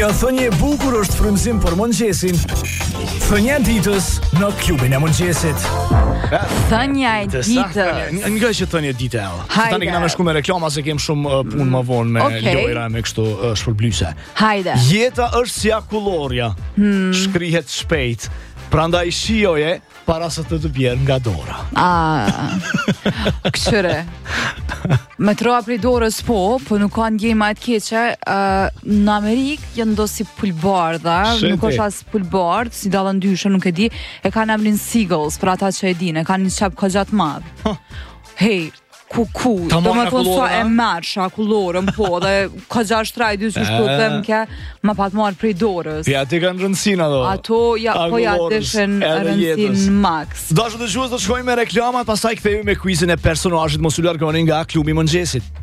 Thënie e bukur është frymëzim për mëngjesin. Thënia e ditës në klubin e mëngjesit. Thënia e ditës. Nga që thënia e ditë. Tani kena më shku me reklama se kem shumë punë më vonë me lojra me kështu shpërblyese. Hajde. Jeta është si akullorja. Shkrihet shpejt. Prandaj shijoje para se të bjerë nga dora. Këshire. Me troa prej dorës po nuk ka ndjema të keqe. Në Amerikë janë do si pulbardha, nuk është as pulbard, si dallën ndyshe, nuk e di, e kanë emrin Seagulls, për ata që e din, e kanë një qep këgjat madh. Hej, kuku, do me thonë sa e merë shakullorën, po, dhe ka gjash traj dy që shtu të them ke, ma pat marë prej dorës. Pja ti kanë rëndësina do. Ato, po ja dëshën rëndësin max. Dashur të gjuhës, do të shkojmë me reklamat, pastaj kthehemi me quizin e personazhit, mos u largoni nga klubi i mëngjesit.